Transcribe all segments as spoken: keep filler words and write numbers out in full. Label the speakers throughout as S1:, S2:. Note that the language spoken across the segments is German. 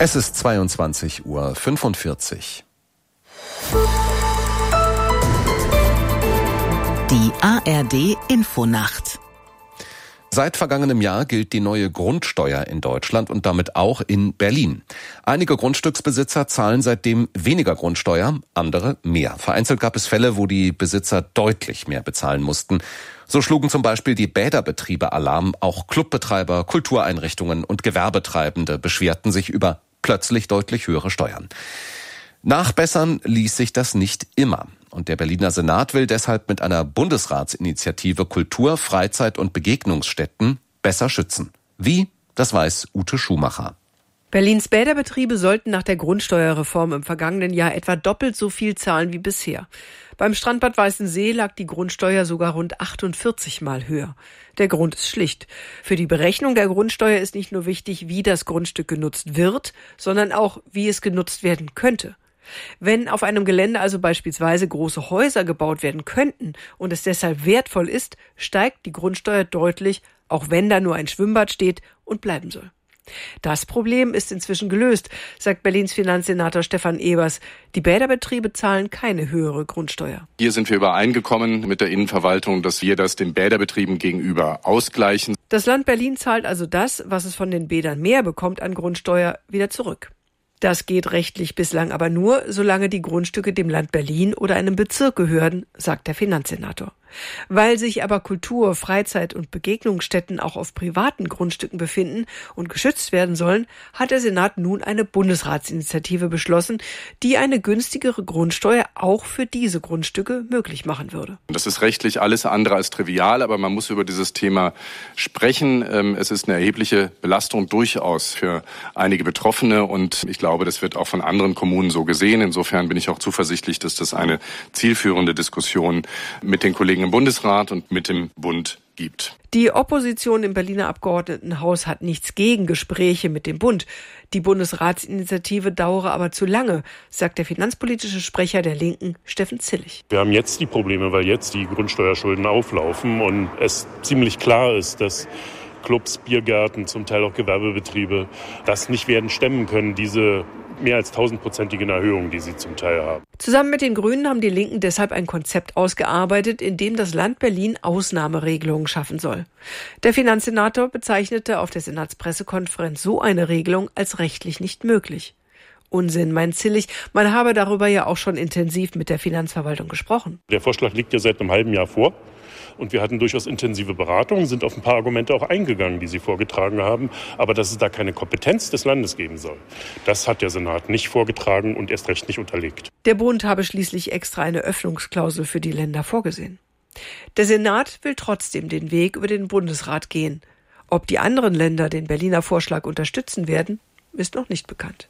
S1: Es ist zweiundzwanzig Uhr fünfundvierzig.
S2: Die A R D-Infonacht.
S1: Seit vergangenem Jahr gilt die neue Grundsteuer in Deutschland und damit auch in Berlin. Einige Grundstücksbesitzer zahlen seitdem weniger Grundsteuer, andere mehr. Vereinzelt gab es Fälle, wo die Besitzer deutlich mehr bezahlen mussten. So schlugen zum Beispiel die Bäderbetriebe Alarm. Auch Clubbetreiber, Kultureinrichtungen und Gewerbetreibende beschwerten sich über plötzlich deutlich höhere Steuern. Nachbessern ließ sich das nicht immer. Und der Berliner Senat will deshalb mit einer Bundesratsinitiative Kultur-, Freizeit- und Begegnungsstätten besser schützen. Wie? Das weiß Ute Schumacher.
S3: Berlins Bäderbetriebe sollten nach der Grundsteuerreform im vergangenen Jahr etwa doppelt so viel zahlen wie bisher. Beim Strandbad Weißensee lag die Grundsteuer sogar rund achtundvierzig Mal höher. Der Grund ist schlicht. Für die Berechnung der Grundsteuer ist nicht nur wichtig, wie das Grundstück genutzt wird, sondern auch, wie es genutzt werden könnte. Wenn auf einem Gelände also beispielsweise große Häuser gebaut werden könnten und es deshalb wertvoll ist, steigt die Grundsteuer deutlich, auch wenn da nur ein Schwimmbad steht und bleiben soll. Das Problem ist inzwischen gelöst, sagt Berlins Finanzsenator Stefan Ebers. Die Bäderbetriebe zahlen keine höhere Grundsteuer.
S4: Hier sind wir übereingekommen mit der Innenverwaltung, dass wir das den Bäderbetrieben gegenüber ausgleichen.
S3: Das Land Berlin zahlt also das, was es von den Bädern mehr bekommt an Grundsteuer, wieder zurück. Das geht rechtlich bislang aber nur, solange die Grundstücke dem Land Berlin oder einem Bezirk gehören, sagt der Finanzsenator. Weil sich aber Kultur-, Freizeit- und Begegnungsstätten auch auf privaten Grundstücken befinden und geschützt werden sollen, hat der Senat nun eine Bundesratsinitiative beschlossen, die eine günstigere Grundsteuer auch für diese Grundstücke möglich machen würde.
S4: Das ist rechtlich alles andere als trivial, aber man muss über dieses Thema sprechen. Es ist eine erhebliche Belastung durchaus für einige Betroffene und ich glaube, das wird auch von anderen Kommunen so gesehen. Insofern bin ich auch zuversichtlich, dass das eine zielführende Diskussion mit den Kollegen im Bundesrat und mit dem Bund gibt.
S3: Die Opposition im Berliner Abgeordnetenhaus hat nichts gegen Gespräche mit dem Bund. Die Bundesratsinitiative dauere aber zu lange, sagt der finanzpolitische Sprecher der Linken, Steffen Zillig.
S5: Wir haben jetzt die Probleme, weil jetzt die Grundsteuerschulden auflaufen und es ziemlich klar ist, dass Clubs, Biergärten, zum Teil auch Gewerbebetriebe das nicht werden stemmen können, diese mehr als tausendprozentigen Erhöhungen, die sie zum Teil haben.
S3: Zusammen mit den Grünen haben die Linken deshalb ein Konzept ausgearbeitet, in dem das Land Berlin Ausnahmeregelungen schaffen soll. Der Finanzsenator bezeichnete auf der Senatspressekonferenz so eine Regelung als rechtlich nicht möglich. Unsinn, meint Zillig, man habe darüber ja auch schon intensiv mit der Finanzverwaltung gesprochen.
S5: Der Vorschlag liegt ja seit einem halben Jahr vor. Und wir hatten durchaus intensive Beratungen, sind auf ein paar Argumente auch eingegangen, die Sie vorgetragen haben. Aber dass es da keine Kompetenz des Landes geben soll, das hat der Senat nicht vorgetragen und erst recht nicht unterlegt.
S3: Der Bund habe schließlich extra eine Öffnungsklausel für die Länder vorgesehen. Der Senat will trotzdem den Weg über den Bundesrat gehen. Ob die anderen Länder den Berliner Vorschlag unterstützen werden, ist noch nicht bekannt.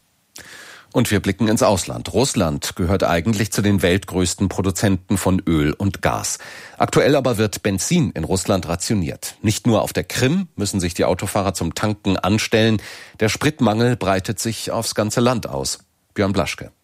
S1: Und wir blicken ins Ausland. Russland gehört eigentlich zu den weltgrößten Produzenten von Öl und Gas. Aktuell aber wird Benzin in Russland rationiert. Nicht nur auf der Krim müssen sich die Autofahrer zum Tanken anstellen. Der Spritmangel breitet sich aufs ganze Land aus. Björn Blaschke.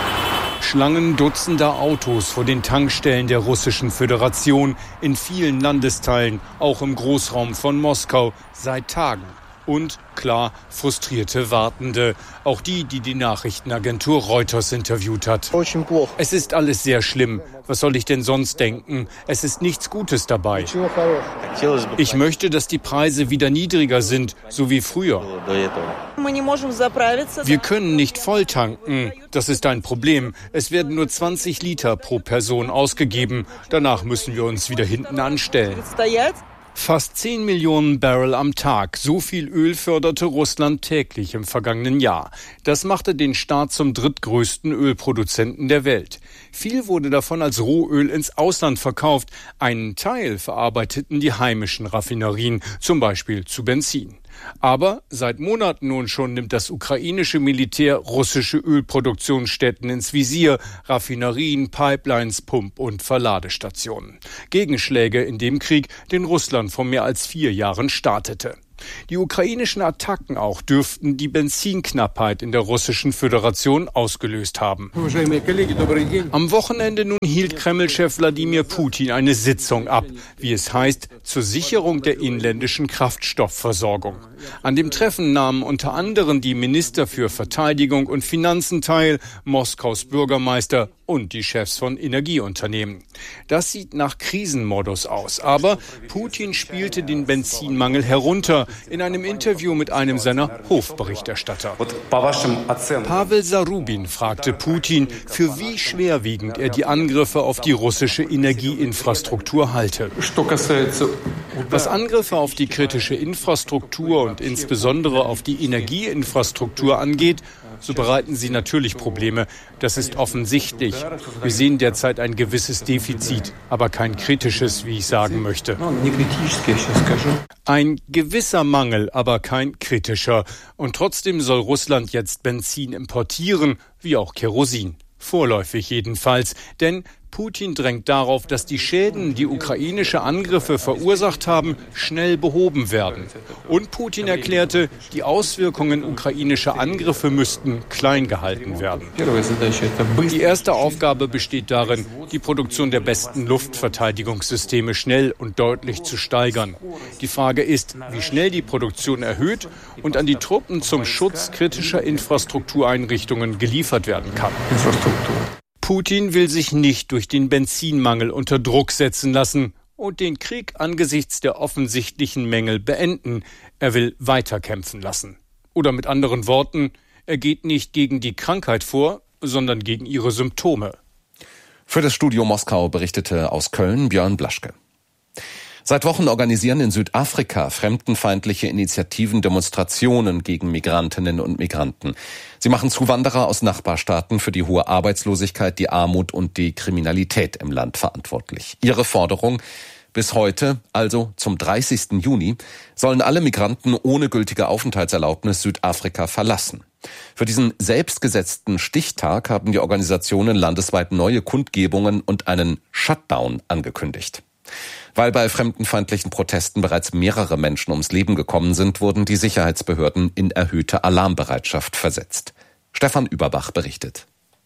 S6: Schlangen dutzender Autos vor den Tankstellen der Russischen Föderation in vielen Landesteilen, auch im Großraum von Moskau, seit Tagen. Und, klar, frustrierte Wartende. Auch die, die die Nachrichtenagentur Reuters interviewt hat. Es ist alles sehr schlimm. Was soll ich denn sonst denken? Es ist nichts Gutes dabei. Ich möchte, dass die Preise wieder niedriger sind, so wie früher. Wir können nicht voll tanken. Das ist ein Problem. Es werden nur zwanzig Liter pro Person ausgegeben. Danach müssen wir uns wieder hinten anstellen. Fast zehn Millionen Barrel am Tag. So viel Öl förderte Russland täglich im vergangenen Jahr. Das machte den Staat zum drittgrößten Ölproduzenten der Welt. Viel wurde davon als Rohöl ins Ausland verkauft. Einen Teil verarbeiteten die heimischen Raffinerien, zum Beispiel zu Benzin. Aber seit Monaten nun schon nimmt das ukrainische Militär russische Ölproduktionsstätten ins Visier, Raffinerien, Pipelines, Pump- und Verladestationen. Gegenschläge in dem Krieg, den Russland vor mehr als vier Jahren startete. Die ukrainischen Attacken auch dürften die Benzinknappheit in der russischen Föderation ausgelöst haben. Am Wochenende nun hielt Kreml-Chef Wladimir Putin eine Sitzung ab, wie es heißt, zur Sicherung der inländischen Kraftstoffversorgung. An dem Treffen nahmen unter anderem die Minister für Verteidigung und Finanzen teil, Moskaus Bürgermeister und die Chefs von Energieunternehmen. Das sieht nach Krisenmodus aus, aber Putin spielte den Benzinmangel herunter in einem Interview mit einem seiner Hofberichterstatter. Pavel Zarubin fragte Putin, für wie schwerwiegend er die Angriffe auf die russische Energieinfrastruktur halte. Was Angriffe auf die kritische Infrastruktur und insbesondere auf die Energieinfrastruktur angeht, so bereiten sie natürlich Probleme. Das ist offensichtlich. Wir sehen derzeit ein gewisses Defizit, aber kein kritisches, wie ich sagen möchte. Ein gewisser Mangel, aber kein kritischer. Und trotzdem soll Russland jetzt Benzin importieren, wie auch Kerosin. Vorläufig jedenfalls, denn Putin drängt darauf, dass die Schäden, die ukrainische Angriffe verursacht haben, schnell behoben werden. Und Putin erklärte, die Auswirkungen ukrainischer Angriffe müssten klein gehalten werden. Die erste Aufgabe besteht darin, die Produktion der besten Luftverteidigungssysteme schnell und deutlich zu steigern. Die Frage ist, wie schnell die Produktion erhöht und an die Truppen zum Schutz kritischer Infrastruktureinrichtungen geliefert werden kann. Putin will sich nicht durch den Benzinmangel unter Druck setzen lassen und den Krieg angesichts der offensichtlichen Mängel beenden. Er will weiterkämpfen lassen. Oder mit anderen Worten, er geht nicht gegen die Krankheit vor, sondern gegen ihre Symptome.
S1: Für das Studio Moskau berichtete aus Köln Björn Blaschke. Seit Wochen organisieren in Südafrika fremdenfeindliche Initiativen Demonstrationen gegen Migrantinnen und Migranten. Sie machen Zuwanderer aus Nachbarstaaten für die hohe Arbeitslosigkeit, die Armut und die Kriminalität im Land verantwortlich. Ihre Forderung: bis heute, also zum dreißigsten Juni, sollen alle Migranten ohne gültige Aufenthaltserlaubnis Südafrika verlassen. Für diesen selbstgesetzten Stichtag haben die Organisationen landesweit neue Kundgebungen und einen Shutdown angekündigt. Weil bei fremdenfeindlichen Protesten bereits mehrere Menschen ums Leben gekommen sind, wurden die Sicherheitsbehörden in erhöhte Alarmbereitschaft versetzt. Stefan Überbach berichtet.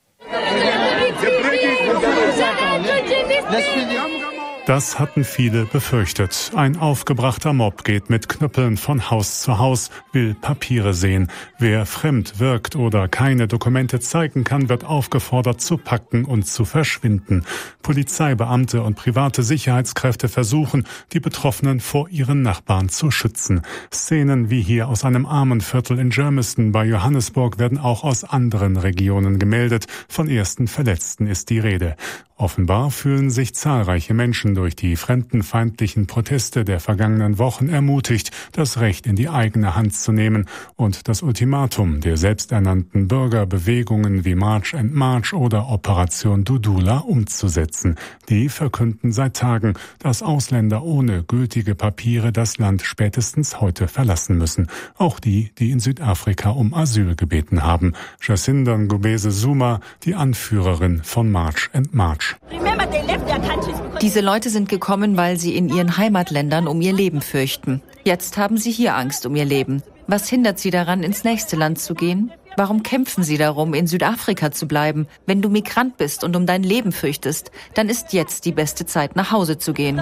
S7: Das hatten viele befürchtet. Ein aufgebrachter Mob geht mit Knüppeln von Haus zu Haus, will Papiere sehen. Wer fremd wirkt oder keine Dokumente zeigen kann, wird aufgefordert zu packen und zu verschwinden. Polizeibeamte und private Sicherheitskräfte versuchen, die Betroffenen vor ihren Nachbarn zu schützen. Szenen wie hier aus einem Armenviertel in Germiston bei Johannesburg werden auch aus anderen Regionen gemeldet. Von ersten Verletzten ist die Rede. Offenbar fühlen sich zahlreiche Menschen durch die fremdenfeindlichen Proteste der vergangenen Wochen ermutigt, das Recht in die eigene Hand zu nehmen und das Ultimatum der selbsternannten Bürgerbewegungen wie March and March oder Operation Dudula umzusetzen. Die verkünden seit Tagen, dass Ausländer ohne gültige Papiere das Land spätestens heute verlassen müssen. Auch die, die in Südafrika um Asyl gebeten haben. Jacinda Ngubese Zuma, die Anführerin von March and March.
S8: Diese Leute sind gekommen, weil sie in ihren Heimatländern um ihr Leben fürchten. Jetzt haben sie hier Angst um ihr Leben. Was hindert sie daran, ins nächste Land zu gehen? Warum kämpfen sie darum, in Südafrika zu bleiben? Wenn du Migrant bist und um dein Leben fürchtest, dann ist jetzt die beste Zeit, nach Hause zu gehen.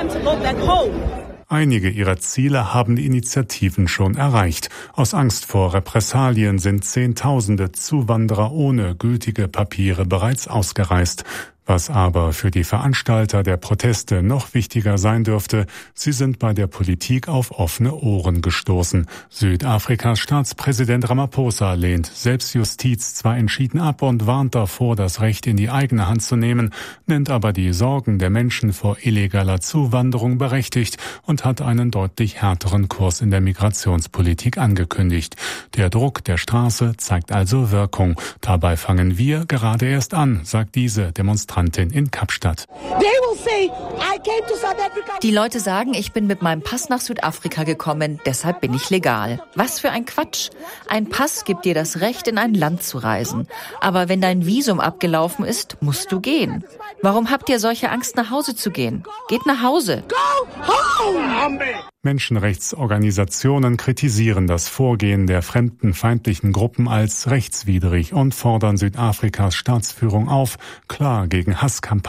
S7: Einige ihrer Ziele haben die Initiativen schon erreicht. Aus Angst vor Repressalien sind Zehntausende Zuwanderer ohne gültige Papiere bereits ausgereist. Was aber für die Veranstalter der Proteste noch wichtiger sein dürfte, sie sind bei der Politik auf offene Ohren gestoßen. Südafrikas Staatspräsident Ramaphosa lehnt Selbstjustiz zwar entschieden ab und warnt davor, das Recht in die eigene Hand zu nehmen, nennt aber die Sorgen der Menschen vor illegaler Zuwanderung berechtigt und hat einen deutlich härteren Kurs in der Migrationspolitik angekündigt. Der Druck der Straße zeigt also Wirkung. Dabei fangen wir gerade erst an, sagt diese Demonstrantin in Kapstadt.
S8: Die Leute sagen, ich bin mit meinem Pass nach Südafrika gekommen, deshalb bin ich legal. Was für ein Quatsch. Ein Pass gibt dir das Recht, in ein Land zu reisen. Aber wenn dein Visum abgelaufen ist, musst du gehen. Warum habt ihr solche Angst, nach Hause zu gehen? Geht nach Hause.
S7: Menschenrechtsorganisationen kritisieren das Vorgehen der fremdenfeindlichen Gruppen als rechtswidrig und fordern Südafrikas Staatsführung auf, klar gegen Hasskampagnen